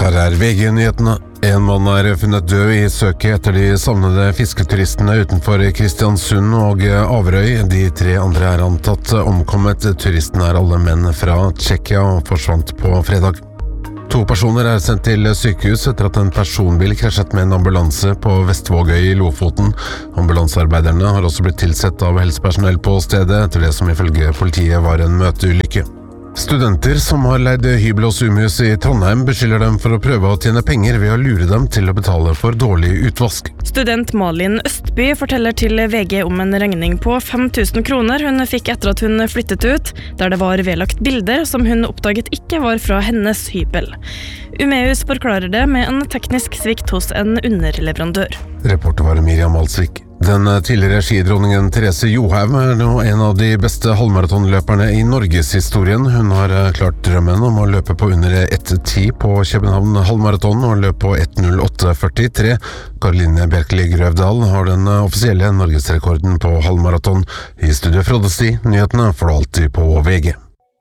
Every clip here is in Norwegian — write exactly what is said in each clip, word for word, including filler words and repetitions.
Her er V G-nyhetene. En mann er funnet død i søket etter de savnede fisketuristene utenfor Kristiansund og Averøy. De tre andre er antatt omkommet. Turistene er alle menn fra Tsjekkia og forsvant på fredag. To personer er sendt til sykehus etter at en personbil krasjet med en ambulanse på Vestvågøy i Lofoten. Ambulansearbeiderne har også blitt tilsett av helsepersonell på stedet etter det som ifølge politiet var en møteulykke. Studenter som har leid hybel hos Umus i Trondheim beskylder dem for å prøve å tjene penger ved å lure dem til å betale for dårlig utvask. Student Malin Østby forteller til V G om en regning på fem tusen kroner hun fikk etter at hun flyttet ut, der det var vedlagt bilder som hun oppdaget ikke var fra hennes hybel. Umeus forklarer det med en teknisk svikt hos en underleverandør. Reporter var Miriam Alsvik. Den tidligere skidronningen Therese Johaug er nå en av de beste halvmaratonløperne i Norgeshistorien. Hun har klart drømmen om å løpe på under ett ti på København halvmaraton og løp på ett null åtte førtitre. Karoline Bjerkeli Grøvdal har den offisielle norgesrekorden på halvmaraton. I studio Frode Sti, nyhetene får du alltid på V G.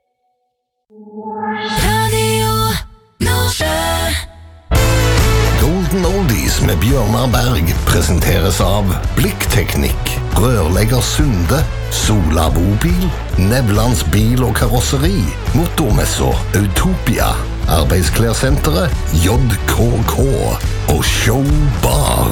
Golden Oldies med Bjørnar Berg presenteres av Blikkteknikk, Rørlegger Sunde, Sola Bobil, Nevlands bil og karosseri, Motormesso, Utopia, Arbeidsklærsenteret, J K K og Showbar.